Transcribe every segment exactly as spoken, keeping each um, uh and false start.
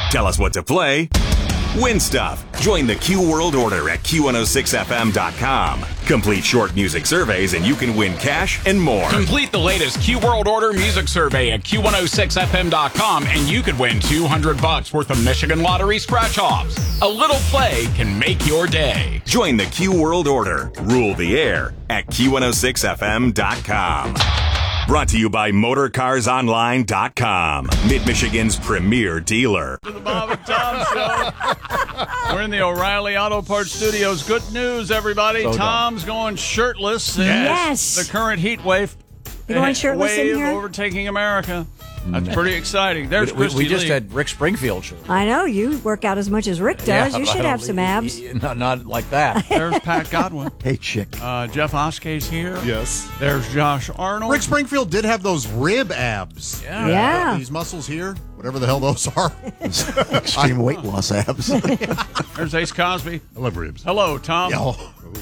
Tell us what to play. Win stuff. Join the Q World Order at Q one oh six F M dot com. Complete short music surveys and you can win cash and more. Complete the latest Q World Order music survey at Q one oh six F M dot com and you could win two hundred bucks worth of Michigan Lottery scratch-offs. A little play can make your day. Join the Q World Order. Rule the air at Q one oh six F M dot com. Brought to you by Motor Cars Online dot com, Mid-Michigan's premier dealer. To the Bob and Tom Show. We're in the O'Reilly Auto Parts Studios. Good news, everybody. So Tom's going shirtless. Yes. The current heat wave. You going shirtless in wave here? overtaking America. That's pretty exciting. There's we, we, Christy we just Lee. had Rick Springfield show. I know. You work out as much as Rick does. Yeah, you but I should don't- have some abs. Not, not like that. There's Pat Godwin. Hey, chick. Uh, Jeff Oskay's here. Yes. There's Josh Arnold. Rick Springfield did have those rib abs. Yeah. Yeah. These muscles here, whatever the hell those are. Extreme weight loss abs. There's Ace Cosby. I love ribs. Hello, Tom. Oh.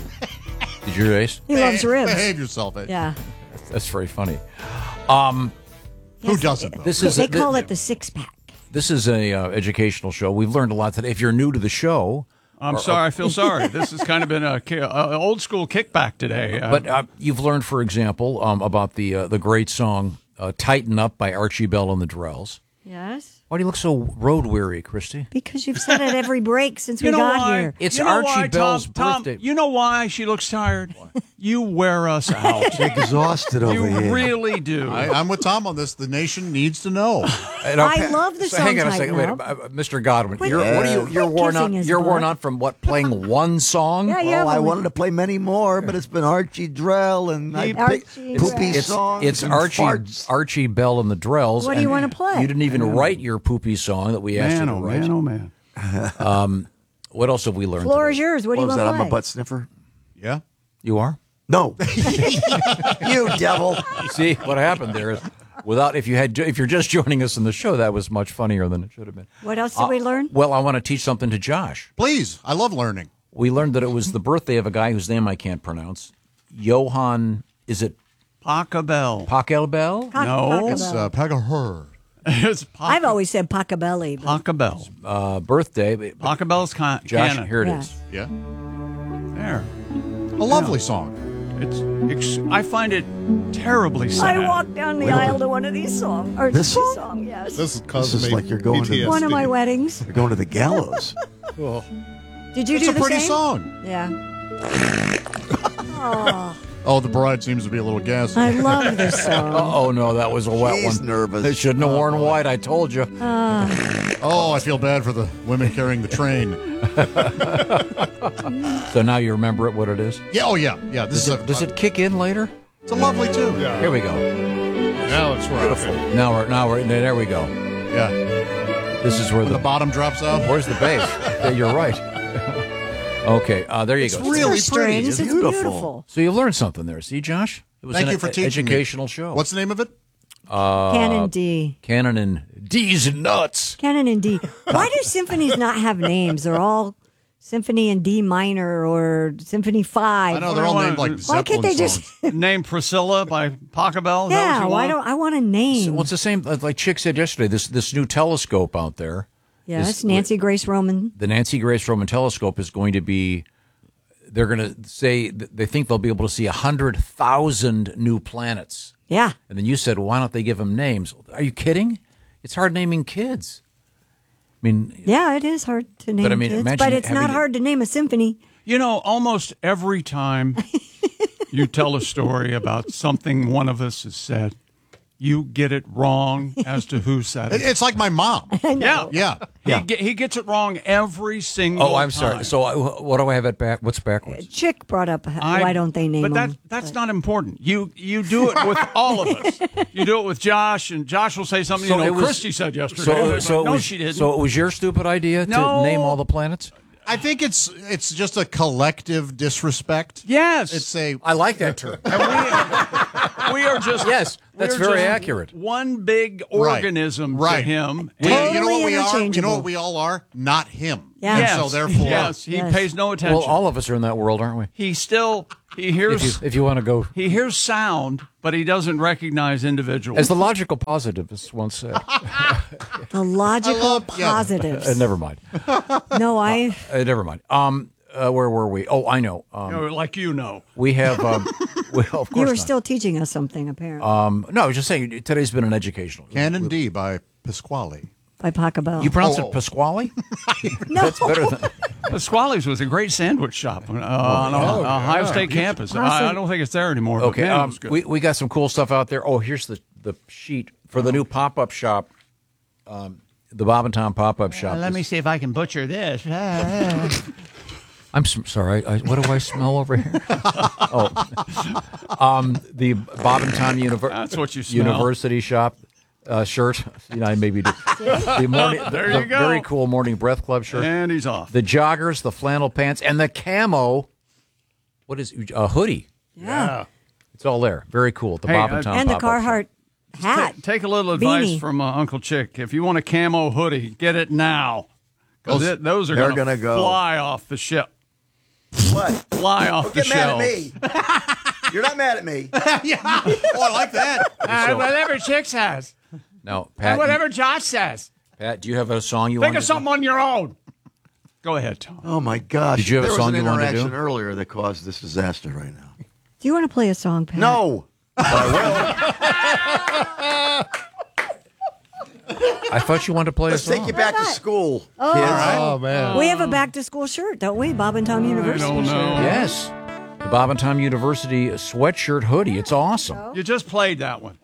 Did you race? He loves Hey, ribs. Behave yourself. eh? Yeah. That's very funny. Um, Who Yes, doesn't, though? this is They a, call it the six pack. This is a uh, educational show. We've learned a lot today. If you're new to the show, I'm sorry. I feel sorry. This has kind of been a, ki- a old school kickback today. Uh, but uh, you've learned, for example, um, about the uh, the great song uh, "Tighten Up" by Archie Bell and the Drells. Yes. Why do you look so road weary, Christy? Because you've said it every break since you we know got why? here. It's You know Archie why, Bell's Tom? Tom, birthday. you know why she looks tired? You wear us out. Exhausted over You here. really do. I, I'm with Tom on this. The nation needs to know. And, uh, I Pa- love the so song Hang on a Tighten second, wait, Up. uh, Mister Godwin. Quit- You're, what are you? You're Quit worn out. kissing his You're worn butt. out from what? Playing one song? Yeah, yeah. Well, I but- wanted to play many more, but it's been Archie Drell and I Archie picked Drell. poopy It's, songs it's and Archie farts. Archie Bell and the Drells. What do you and wanna play? You didn't even write your poopy song that we asked man, you to oh write. man, oh man. What else have we learned? Floor is today? yours. What do What you was want that? to I'm play? a butt sniffer? Yeah? You are. No. You devil. See what happened there is without if you had if you're just joining us in the show, that was much funnier than it should have been. What else did we learn? Well, I want to teach something to Josh. Please. I love learning. We learned that it was the birthday of a guy whose name I can't pronounce. Johann, is it Pachelbel. Pachelbel? Pac- No. It's Pachelbel. uh, Pagahur. It's I've Pac- always said Pachelbel. but- Pachelbel. Uh, birthday. but- Pachelbel's con- Josh, canon. here it Yeah. is. Yeah? There. A lovely song. It's. Ex- I find it terribly sad. I walked down the aisle to one of these songs. Or This this song? song, yes. This is, This is like you're going to- P T S D. One of my weddings. You're going to the gallows. Oh. Did you It's do a the pretty same? song. Yeah. Oh, Oh, the bride seems to be a little gassy. I love this song. Oh no, that was a wet He's one. nervous. They shouldn't have worn white. I told you. Oh, I feel bad for the women carrying the train. So now you remember it. What it is? Yeah, oh yeah, yeah. This Does is it, a, does it kick in later? It's a lovely tune. Here we go. Now it's right. Now we're now we're there. We go. Yeah. This is where The the bottom drops out. where's the bass? Yeah, you're right. Okay, uh, there you It's go. really For pretty. strings, It's it's beautiful. beautiful. So you learned something there. See, Josh? It was Thank an you for e- teaching me. educational show. What's the name of it? Canon D. Canon and D's and nuts? Canon and D. Why do symphonies not have names? They're all Symphony in D minor or Symphony five. I know they're all named like Why Zeppelin can't they just? songs. Named Priscilla by Pachelbel. Is that what Yeah. you Why want? don't I want a name? Well, it's the same. Like Chick said yesterday, this this new telescope out there, yeah, is- that's Nancy Grace Roman. the Nancy Grace Roman telescope, is going to be. They're going to say that they think they'll be able to see a hundred thousand new planets. Yeah. And then you said, why don't they give them names? Are you kidding? It's hard naming kids. I mean, Yeah, it is hard to name I mean, kids, imagine but it's having not to- hard to name a symphony. You know, almost every time you tell a story about something one of us has said, you get it wrong as to who said It- it. It's like my mom. Yeah. Yeah. He, ge- he gets it wrong every single oh, I'm time. sorry. So I, what do I have at back? What's backwards? Chick brought up I- why don't they name But that, them? that's not important. You you do it with all of us. You do it with Josh, and Josh will say something So you know it was- Christy said yesterday. So, It's so, like, it no, was, she didn't. so it was your stupid idea to No. name all the planets? I think it's it's just a collective disrespect. yes. It's a I like that term. And we, we are just Yes, that's we're very just accurate. One big organism Right. to him. We- And- you know what we are? You know interchangeable. what we all are? Not him. Yeah. And Yes. so therefore, yes, he Yes. pays no attention. Well, all of us are in that world, aren't we? he still he If hears you, if you want to go, he hears sound, but he doesn't recognize individuals. as the logical positivist once said. The logical love- yeah. positives. Uh, never mind. No, I. Uh, never mind. Um, uh, where were we? Oh, I know. Um, You know, like you know. we have. Um, well, of course You were not. still teaching us something, apparently, Um, no, I was just saying. Today's been an educational. Canon D by Pasquale. by Pachelbel. You pronounce Oh. it Pasquale? no. That's better than. The Squallies was a great sandwich shop uh, on a- Ohio State campus. I, I don't think it's there anymore. but Okay, man, it um, was good. we we got some cool stuff out there. Oh, here's the the sheet for the new pop up shop. Um, the Bob and Tom pop up shop. is- see if I can butcher this. I'm s- sorry. I, what do I smell over here? oh, um, the Bob and Tom Univer- That's what you smell. University shop uh, shirt. You know, I maybe do. the morning. There the you go. Very cool morning breath club shirt. And he's off. The joggers, the flannel pants, and the camo. What is a hoodie? Yeah. It's all there. Very cool. The Hey, Bob and uh, Tom And the pop-up shop. Carhartt hat. Ta- take a little advice Beanie. from uh, Uncle Chick. If you want a camo hoodie, get it now. 'Cause Those- it- those are they're gonna gonna go. fly off the ship. What? Fly off the Get mad shelf. at me. You're not mad at me. Oh, I like that. So- whatever Chick says. Now, Pat, Josh says. Pat, do you have a song you Think want of something on your own. Go ahead, Tom. Oh my gosh! Did you have a there song was an you wanted to do? interaction earlier that caused this disaster right now. Do you want to play a song, Pat? No, but I I thought you wanted to play will. Let's a song. take you back to not? school, kids. Oh, man. We have a back to school shirt, don't we? Bob and Tom I University. don't know. Yes. The Bob and Tom University sweatshirt hoodie. It's awesome. You just played that one.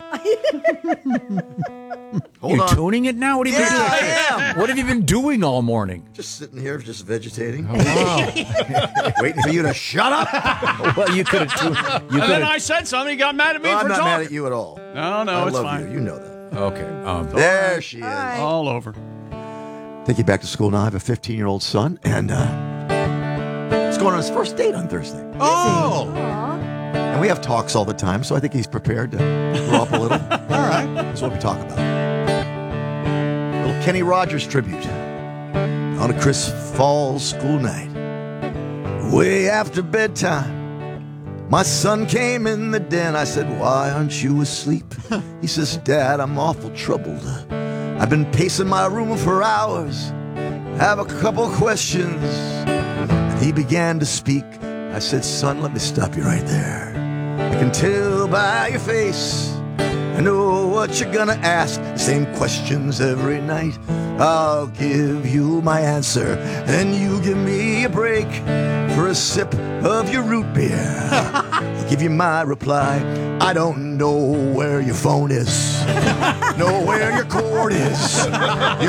Hold you on. tuning it now? What have you Yeah, been doing? I am. What have you been doing all morning? Just sitting here, just vegetating, Wow. waiting for you to shut up. well, you could have tuned. You And could then have. I said something. He got mad at me No, for I'm not talking. mad at you at all. No, no, I it's love fine. you. You know that. Okay. Um, There she is. All over. Take you back to school now. I have a fifteen-year-old son, and uh, he's going on his first date on Thursday. Oh, And we have talks all the time, so I think he's prepared to grow up a little. all right. That's what we talk about. Little Kenny Rogers tribute on a crisp fall school night. Way after bedtime, my son came in the den. I said, "Why aren't you asleep?" He says, "Dad, I'm awful troubled. I've been pacing my room for hours. Have a couple questions." And he began to speak. I said, "Son, let me stop you right there. I can tell by your face. I know what you're gonna ask. Same questions every night. I'll give you my answer, and you give me a break for a sip of your root beer. I'll give you my reply. I don't know where your phone is, know where your cord is. You